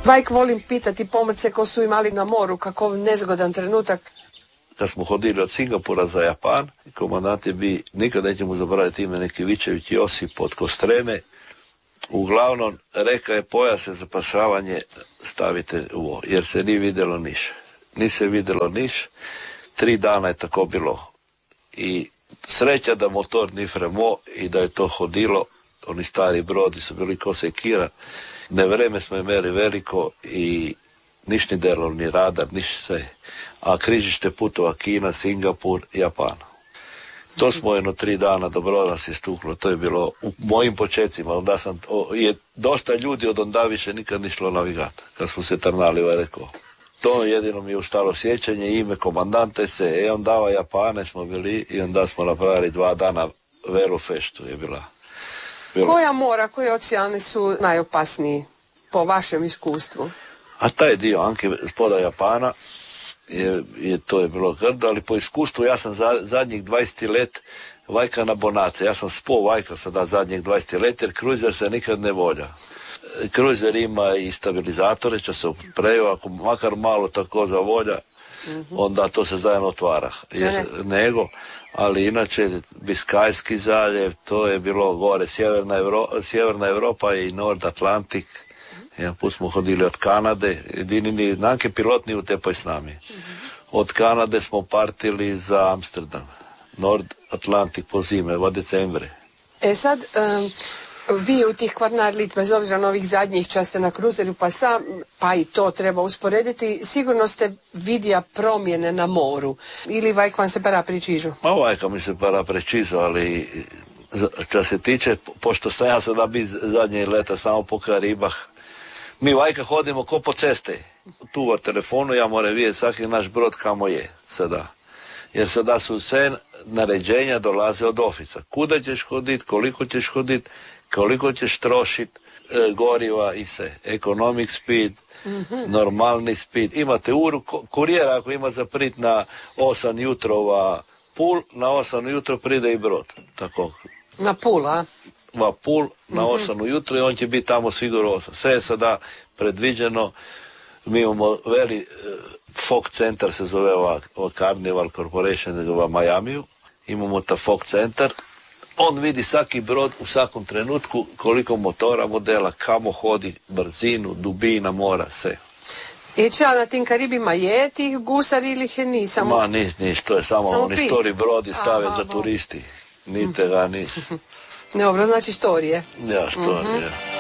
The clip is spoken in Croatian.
Vajk, volim pitati pomorce ko su imali na moru, kakov nezgodan trenutak. Kad smo hodili od Singapura za Japan, komandant je bi, nikada nećemo zaboraviti ime Nekivičević Josip od Kostrene. Uglavnom, reka je pojase za spašavanje stavite u ovo, jer se nije vidjelo niš. Nije se vidjelo niš, 3 dana je tako bilo. I sreća da motor ni fremo i da je to hodilo, oni stari brodi su bili ko sekira. Ne vreme smo imali veliko i niš ni delo, ni radar, niš sve. A križište putova Kina, Singapur, Japan. To smo 3 dana do broda se stuklo, to je bilo u mojim počecima, onda je dosta ljudi od onda više nikad nišlo navigat, kad smo se trnali, rekao. To jedino mi je ustalo sjećanje, ime komandante se, on dava Japane smo bili i onda smo napravili 2 dana velu feštu je bila. Koja mora, koje oceane su najopasniji po vašem iskustvu? A taj dio Anke spoda Japana, to je bilo grdo, ali po iskustvu ja sam zadnjih 20 let Vajka na Bonace. Ja sam spao Vajka sada zadnjih 20 let jer kruizer se nikad ne volja. Kruizer ima i stabilizatore, će se preju, ako makar malo tako zavolja, onda to se zajedno otvara. Ali inače Biskajski zaljev, to je bilo gore, Sjeverna Europa i Nord Atlantik. Jedan put smo hodili od Kanade, jedini nanke pilotni u tepoj s nami. Od Kanade smo partili za Amsterdam, Nord Atlantik po zime, v decembre. Sad, vi u tih Kvarnarlit, bez obzira na ovih zadnjih časte na kruzeru, pa i to treba usporediti, sigurno ste vidja promjene na moru. Ili Vajk vam se para pričižu? Vajka mi se para pričižu, ali što se tiče, pošto sam ja sada bi zadnje leta samo po Karibah, mi Vajka hodimo ko po ceste. Tu u telefonu ja moram vidjeti svaki naš brod kamo je sada. Jer sada su sve naređenja dolaze od ofica. Kuda ćeš hoditi, koliko ćeš trošiti goriva i sve. Economic speed, normalni speed. Imate uru, kurijera ako ima zaprit na 8 jutrova pul, na 8 jutro pride i brod. Tako. Na pul, a? Na pul, na 8 ujutro i on će biti tamo sigurno 8. Sve je sada predviđeno. Mi imamo Fog Center, se zove ova Carnival Corporation u Majamiju. Imamo ta Fog Center. On vidi svaki brod u svakom trenutku koliko motora, modela, kamo hodi, brzinu, dubina mora, sve. I ča na tim Karibima je tih gusari ili he ni samo? Ma niš, to je samo oni stori brodi stave za turisti. Nite ga, niš. Dobro, znači štorije. Ja, štorije.